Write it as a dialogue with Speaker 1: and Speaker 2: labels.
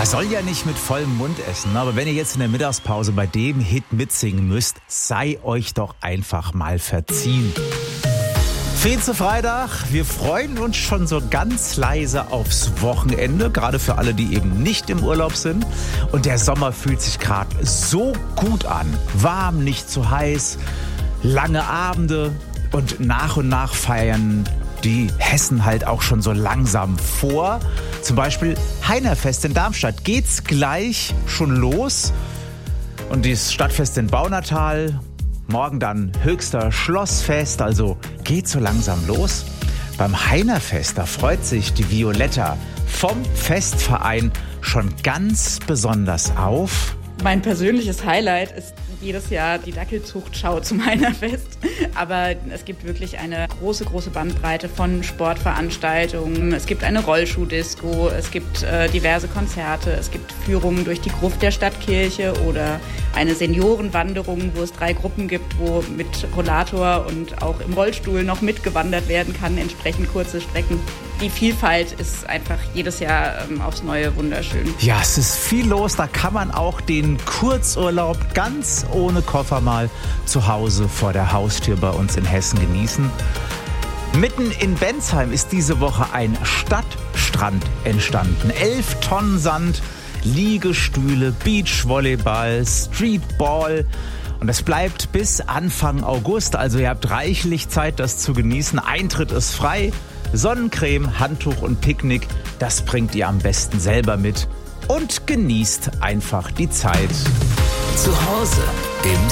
Speaker 1: soll ja nicht mit vollem Mund essen, aber wenn ihr jetzt in der Mittagspause bei dem Hit mitsingen müsst, sei euch doch einfach mal verziehen. Feze Freitag, wir freuen uns schon so ganz leise aufs Wochenende, gerade für alle, die eben nicht im Urlaub sind. Und der Sommer fühlt sich gerade so gut an. Warm, nicht zu heiß, lange Abende und nach feiern die Hessen halt auch schon so langsam vor. Zum Beispiel Heinerfest in Darmstadt geht's gleich schon los. Und das Stadtfest in Baunatal, morgen dann Höchster Schlossfest, also geht so langsam los. Beim Heinerfest, da freut sich die Violetta vom Festverein schon ganz besonders auf.
Speaker 2: Mein persönliches Highlight ist jedes Jahr die Dackelzuchtschau zum Heinerfest. Aber es gibt wirklich eine große Bandbreite von Sportveranstaltungen. Es gibt eine Rollschuhdisco, es gibt diverse Konzerte, es gibt Führungen durch die Gruft der Stadtkirche oder eine Seniorenwanderung, wo es 3 Gruppen gibt, wo mit Rollator und auch im Rollstuhl noch mitgewandert werden kann, entsprechend kurze Strecken. Die Vielfalt ist einfach jedes Jahr aufs Neue wunderschön.
Speaker 1: Ja, es ist viel los. Da kann man auch den Kurzurlaub ganz ohne Koffer mal zu Hause vor der Haustür bei uns in Hessen genießen. Mitten in Bensheim ist diese Woche ein Stadtstrand entstanden. 11 Tonnen Sand, Liegestühle, Beachvolleyball, Streetball. Und das bleibt bis Anfang August. Also ihr habt reichlich Zeit, das zu genießen. Eintritt ist frei. Sonnencreme, Handtuch und Picknick, das bringt ihr am besten selber mit. Und genießt einfach die Zeit.
Speaker 3: Zu Hause im